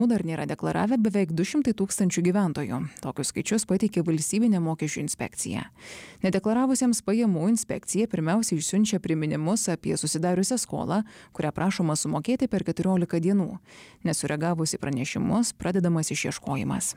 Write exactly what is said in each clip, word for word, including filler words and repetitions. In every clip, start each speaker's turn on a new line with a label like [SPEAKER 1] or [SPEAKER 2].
[SPEAKER 1] dar nėra deklaravę beveik du šimtai tūkstančių gyventojų. Tokius skaičius pateikė valstybinė mokesčių inspekcija. Nedeklaravusiems pajamų inspekcija pirmiausia išsiunčia priminimus apie susidariusią skolą, kurią prašoma sumokėti per keturiolika dienų. Nesureagavus į pranešimus, pradedamas išieškojimas.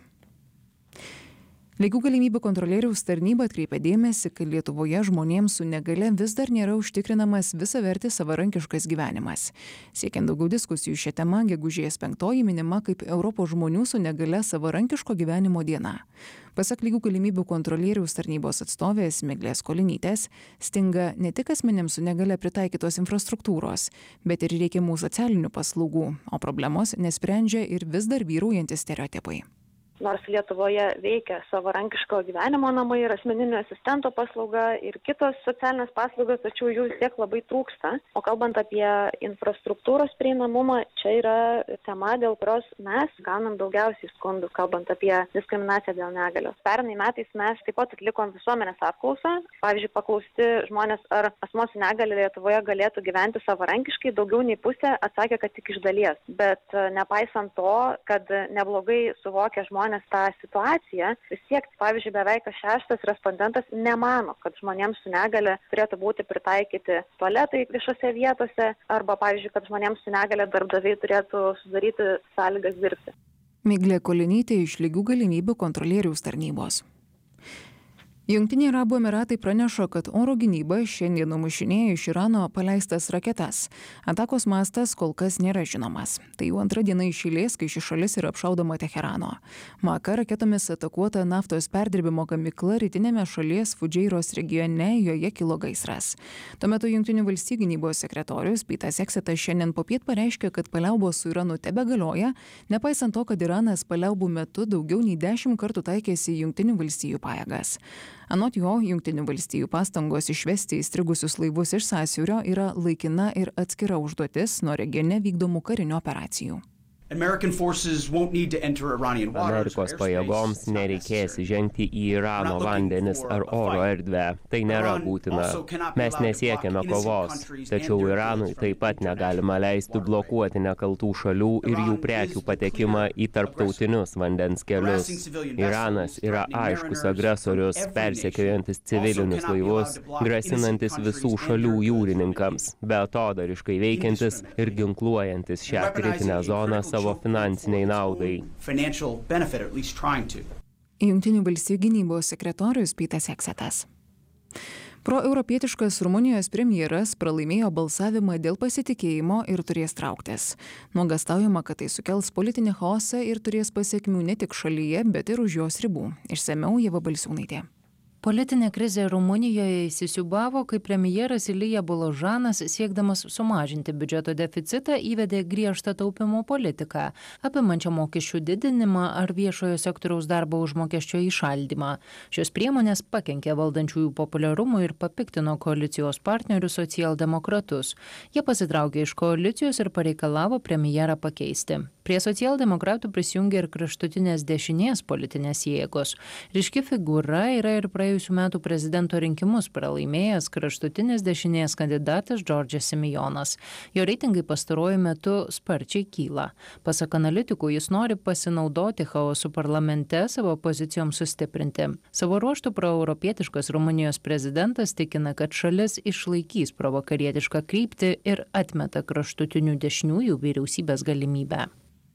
[SPEAKER 1] Lygių galimybių kontrolieriaus tarnyba atkreipia dėmesį, kad Lietuvoje žmonėms su negalia vis dar nėra užtikrinamas visavertis savarankiškas gyvenimas. Siekiant daugiau diskusijų šią temą, gegužės penktoji minima kaip Europos žmonių su negalia savarankiško gyvenimo diena. Pasak lygių galimybių kontrolieriaus tarnybos atstovės Miglės Kolinytės, stinga ne tik asmenėms su negalia pritaikytos infrastruktūros, bet ir reikiamų socialinių paslaugų, o problemos nesprendžia ir vis dar vyraujantis stereotipai.
[SPEAKER 2] Nors Lietuvoje veikia savarankiško gyvenimo namai ir asmeninio asistento paslauga ir kitos socialinės paslaugos, tačiau jų vis tiek labai trūksta. O kalbant apie infrastruktūros prieinamumą, čia yra tema, dėl kurios mes gaunam daugiausiai skundų, kalbant apie diskriminaciją dėl negalios. Pernai metais mes taip pat atlikom visuomenės apklausą. Pavyzdžiui, paklausti žmonės, ar asmuo su negalia Lietuvoje galėtų gyventi savarankiškai, daugiau nei pusė atsakė, kad tik iš dalies. Bet nepaisant to, kad neblogai suvokia žmonės tą situaciją, vis tiek, pavyzdžiui, beveik kas šeštas respondentas nemano, kad žmonėms su negale turėtų būti pritaikyti tualetai viešose vietose arba, pavyzdžiui, kad žmonėms su negale darbdaviai turėtų sudaryti sąlygas dirbti.
[SPEAKER 1] Miglė Kolinytė iš lygių galimybių kontrolieriaus tarnybos. Jungtiniai Arabų Emiratai praneša, kad oro gynyba šiandien numušinėjo iš Irano paleistas raketas. Atakos mastas kol kas nėra žinomas. Tai jau antra diena iš eilės, kai ši šalis yra apšaudoma Teherano. Maka raketomis atakuota naftos perdirbimo gamykla rytinėme šalies Fudžeiros regione, joje kilo gaisras. Tuo metu Jungtinių valstijų gynybos sekretorius Petas Eksetas šiandien popiet pareiškė, kad paliaubos su Iranu tebegalioja, nepaisant to, kad Iranas paliaubų metu daugiau nei dešimt kartų taikėsi Jungtinių valstijų pajėgas. Anot jo, Jungtinių valstijų pastangos išvesti įstrigusius laivus iš sąsiaurio yra laikina ir atskira užduotis nuo regione vykdomų karinių operacijų.
[SPEAKER 3] Amerikos pajėgoms nereikės žengti į Irano vandenis ar oro erdvę. Tai nėra būtina. Mes nesiekiame kovos, tačiau Iranui taip pat negalima leisti blokuoti nekaltų šalių ir jų prekių patekimą į tarptautinius vandens kelius. Iranas yra aiškus agresorius, persekiojantis civilinius laivus, grasinantis visų šalių jūrininkams, beatodariškai veikiantis ir ginkluojantis šią kritinę zoną savo finansiniai naudai.
[SPEAKER 1] Jungtinių valstijų gynybos sekretorius Petas Eksetas. Proeuropietiškas Rumunijos premjeras pralaimėjo balsavimą dėl pasitikėjimo ir turės trauktis. Nuogąstaujama, kad tai sukels politinį chaosą ir turės pasekmių ne tik šalyje, bet ir už jos ribų. Išsamiau Ieva Balsiūnaitė.
[SPEAKER 4] Politinė krizė Rumunijoje įsisiūbavo, kai premjeras Ilija Boložanas, siekdamas sumažinti biudžeto deficitą, įvedė griežtą taupimo politiką, apimančią mokesčių didinimą ar viešojo sektoriaus darbo užmokesčio įšaldymą. Šios priemonės pakenkė valdančiųjų populiarumui ir papiktino koalicijos partnerius socialdemokratus. Jie pasitraukė iš koalicijos ir pareikalavo premjerą pakeisti. Prie socialdemokratų prisijungė ir kraštutinės dešinės politinės jėgos. Ryški figūra yra ir praėjusių metų prezidento rinkimus pralaimėjęs kraštutinės dešinės kandidatas Džordžas Simijonas. Jo reitingai pastaruoju metu sparčiai kyla. Pasak analitikų, jis nori pasinaudoti chaosu parlamente savo pozicijoms sustiprinti. Savo ruožtu proeuropietiškas Rumunijos prezidentas tikina, kad šalis išlaikys provakarietišką kryptį ir atmeta kraštutinių dešiniųjų vyriausybės galimybę.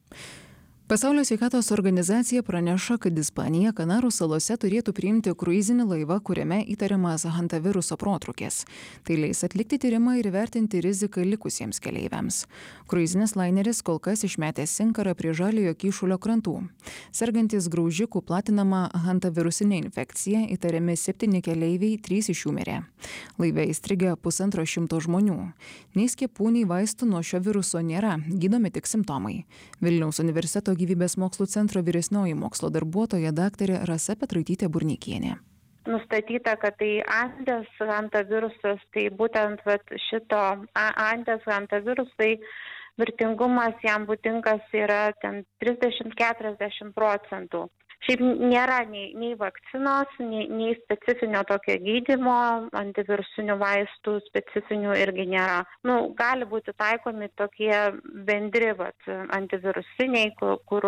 [SPEAKER 1] Pasaulio sveikatos organizacija praneša, kad Ispanija Kanarų salose turėtų priimti kruizinį laivą, kuriame įtariamas hantaviruso protrūkis. Tai leis atlikti tyrimą ir vertinti riziką likusiems keleiviams. Kruizinis laineris kol kas išmetęs inkarą prie Žaliojo kyšulio krantų. Sergantis graužikų platinama hantavirusinė infekcija, įtariami septyni keleiviai, trys iš jų mirė. Laive įstrigę pusantro šimto žmonių. Nei skiepų, nei vaistų nuo šio viruso nėra, gydomi tik simptomai. Vilniaus universiteto gyvybės mokslų centro vyresnioji mokslo darbuotoja daktarė Rasa Petraitytė Burnikienė.
[SPEAKER 5] Nustatyta, kad tai Andes hantavirusas, tai būtent vat, šito Andes hantavirusai mirtingumas jam būdingas yra ten trisdešimt iki keturiasdešimt procentų. šiaip nėra nei, nei vakcinos, nei, nei specifinio tokio gydymo, antivirusinių vaistų specifinių irgi nėra. Nu, gali būti taikomi tokie bendri vat, antivirusiniai, kur